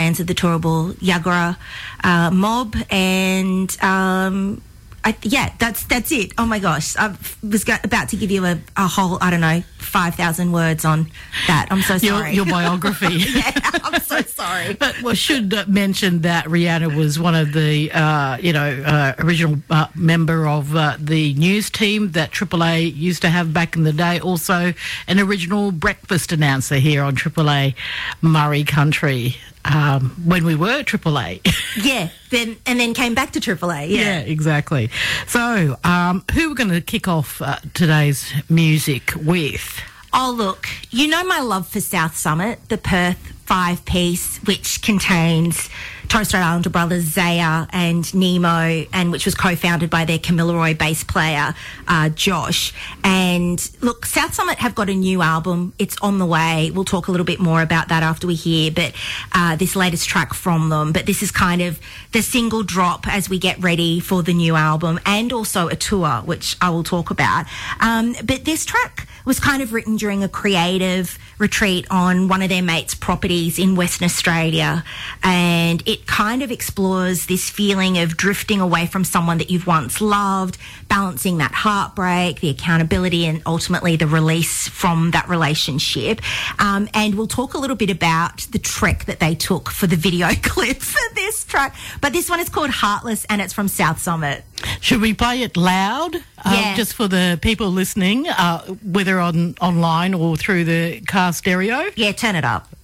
fans of the Turrbal Yagara mob, and that's it. Oh my gosh, I was about to give you a whole 5,000 words on that. I'm so sorry. Your biography. Yeah, I'm so sorry. But we should mention that Rihanna was one of the original member of the news team that Triple A used to have back in the day. Also, an original breakfast announcer here on Triple A Murray Country. When we were Triple A. Yeah, then came back to Triple A. Yeah, exactly. So, who we're going to kick off today's music with? Oh, look, you know my love for South Summit, the Perth 5-piece, which contains Torres Strait Islander brothers Zaya and Nemo, and which was co-founded by their Kamilaroi bass player, Josh. And look, South Summit have got a new album. It's on the way. We'll talk a little bit more about that after we hear this latest track from them. But this is kind of the single drop as we get ready for the new album, and also a tour, which I will talk about. But this track was kind of written during a creative retreat on one of their mates' properties in Western Australia, and it kind of explores this feeling of drifting away from someone that you've once loved, balancing that heartbreak, the accountability, and ultimately the release from that relationship. And we'll talk a little bit about the trek that they took for the video clip for this track. But this one is called Heartless, and it's from South Summit. Should we play it loud? Yeah. Just for the people listening, whether online or through the car stereo? Yeah, turn it up.